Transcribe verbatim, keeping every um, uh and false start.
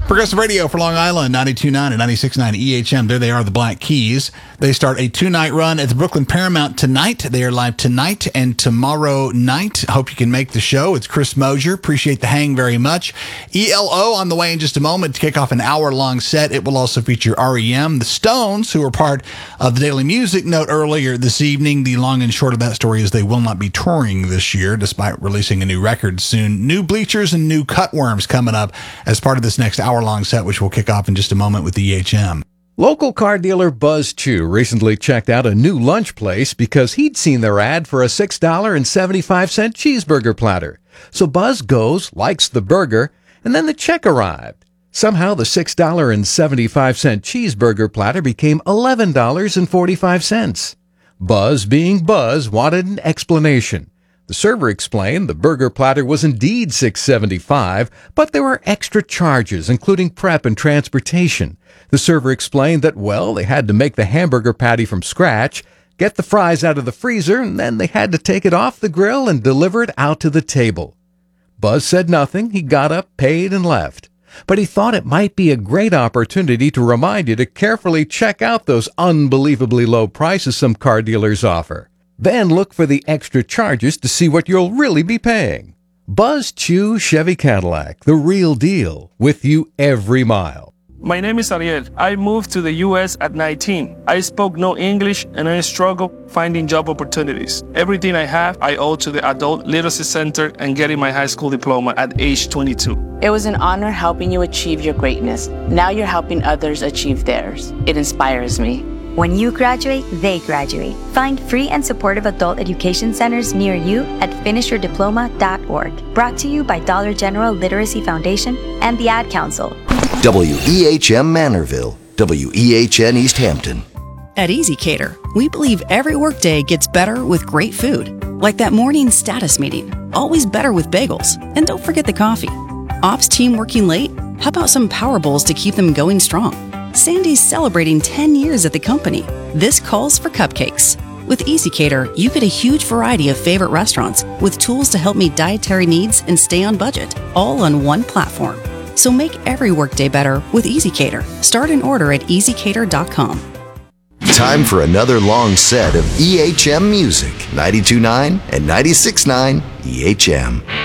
Progressive Radio for Long Island, ninety-two point nine and ninety-six point nine E H M. There they are, the Black Keys. They start a two-night run at the Brooklyn Paramount tonight. They are live tonight and tomorrow night. Hope you can make the show. It's Chris Mosier. Appreciate the hang very much. E L O on the way in just a moment to kick off an hour-long set. It will also feature R E M. The Stones, who were part of the Daily Music Note earlier this evening. The long and short of that story is they will not be touring this year, despite releasing a new record soon. New Bleachers and new Cutworms coming up as part of this next hour-long set, which will kick off in just a moment with E H M. Local car dealer Buzz Chew recently checked out a new lunch place because he'd seen their ad for a six dollars and seventy-five cents cheeseburger platter. So Buzz goes, likes the burger, and then the check arrived. Somehow the six dollars and seventy-five cents cheeseburger platter became eleven dollars and forty-five cents. Buzz, being Buzz, wanted an explanation. The server explained the burger platter was indeed six dollars and seventy-five cents, but there were extra charges, including prep and transportation. The server explained that, well, they had to make the hamburger patty from scratch, get the fries out of the freezer, and then they had to take it off the grill and deliver it out to the table. Buzz said nothing. He got up, paid, and left. But he thought it might be a great opportunity to remind you to carefully check out those unbelievably low prices some car dealers offer. Then look for the extra charges to see what you'll really be paying. Buzz Chew Chevy Cadillac, the real deal, with you every mile. My name is Ariel. I moved to the U S at nineteen. I spoke no English and I struggled finding job opportunities. Everything I have, I owe to the Adult Literacy Center and getting my high school diploma at age twenty-two. It was an honor helping you achieve your greatness. Now you're helping others achieve theirs. It inspires me. When you graduate, they graduate. Find free and supportive adult education centers near you at finish your diploma dot org. Brought to you by Dollar General Literacy Foundation and the Ad Council. W E H M Manorville, W E H N East Hampton. At EasyCater, we believe every workday gets better with great food. Like that morning status meeting, always better with bagels. And don't forget the coffee. Ops team working late? How about some Power Bowls to keep them going strong? Sandy's celebrating ten years at the company. This calls for cupcakes. With EasyCater, you get a huge variety of favorite restaurants with tools to help meet dietary needs and stay on budget, all on one platform. So make every workday better with EasyCater. Start an order at easy cater dot com. Time for another long set of E H M music, ninety-two point nine and ninety-six point nine E H M.